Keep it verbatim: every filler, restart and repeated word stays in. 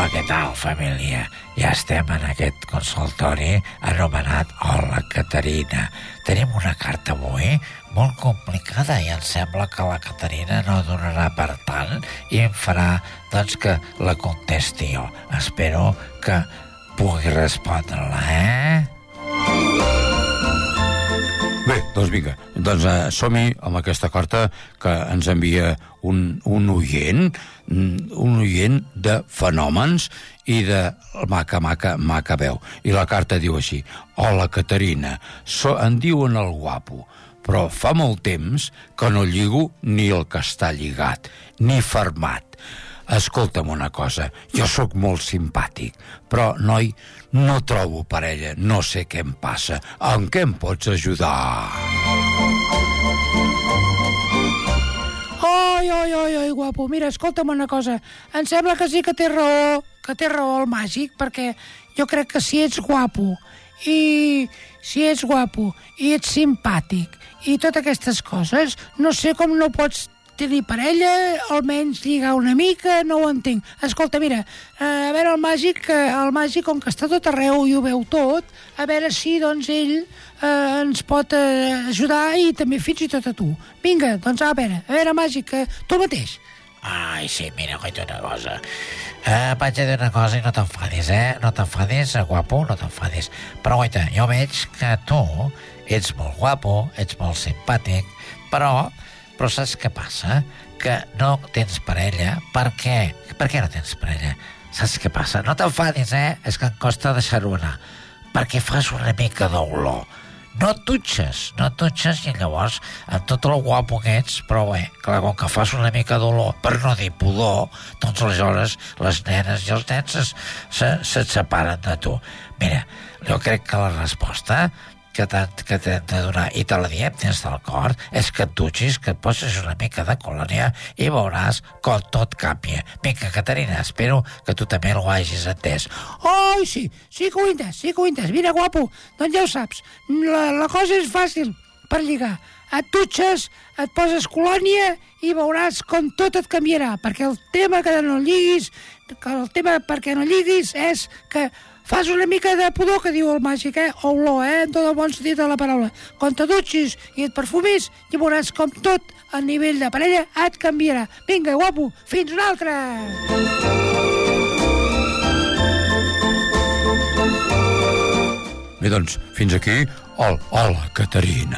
Hola, què tal, família? Ja estem en aquest consultori anomenat Hola, Caterina. Tenim una carta avui molt complicada i em sembla que la Caterina no donarà per tant i em farà, doncs, que la contesti jo. Espero que pugui respondre-la, eh? Bé, doncs vinga, doncs uh, som-hi amb aquesta carta que ens envia un, un oient, un oient de fenòmens i de maca, maca, maca veu. I la carta diu així: Hola, Caterina, so, en diuen el guapo, però fa molt temps que no lligo ni el que està lligat, ni fermat. Escolta'm una cosa, jo sóc molt simpàtic, però, noi, no trobo parella, no sé què em passa. En què em pots ajudar? Oi, oi, oi, oi, guapo, mira, escolta'm una cosa. Em sembla que sí que té raó, que té raó el màgic, perquè jo crec que si ets guapo i si ets guapo i ets simpàtic i totes aquestes coses, no sé com no pots tenir parella, almenys lligar una mica, no ho entenc. Escolta, mira, a veure el màgic, el màgic, com que està tot arreu i ho veu tot, a veure si, doncs, ell eh, ens pot eh, ajudar i també fins i tot a tu. Vinga, doncs, a veure, a veure, màgic, eh, tu mateix. Ai, sí, mira, coita una cosa. Eh, vaig a dir una cosa i no t'enfadis, eh? No t'enfadis, guapo, no t'enfadis. Però, coita, jo veig que tu ets molt guapo, ets molt simpàtic, però... Però saps què passa? Que no tens parella. Per què? Per què no tens parella? Saps què passa? No t'enfadis, eh? És que em costa deixar-ho anar. Perquè fas una mica d'olor. No et dutxes, no et dutxes i llavors, amb tot el guapo que ets, però bé, clar, com que fas una mica d'olor, per no dir pudor, doncs aleshores les nenes i els nens es, se, se't separen de tu. Mira, jo crec que la resposta que t'hem de donar, i te la diem dins del cor, és que et dutxis, que et posis una mica de colònia i veuràs com tot canvia. Vinga, Caterina, espero que tu també ho hagis entès. Oi, sí, sí que ho he entès, sí que ho he entès. Mira, guapo, doncs ja ho saps, la, la cosa és fàcil per lligar. Et dutxes, et poses colònia i veuràs com tot et canviarà, perquè el tema que no lliguis, que el tema perquè no lliguis és que fas una mica de pudor, que diu el màgic, eh? O olor, eh? En tot el bon sentit de la paraula. Quan te dutxis i et perfumis, ja veuràs com tot a nivell de parella et canviarà. Vinga, guapo, fins una altra! Bé, doncs, fins aquí, hola, Caterina.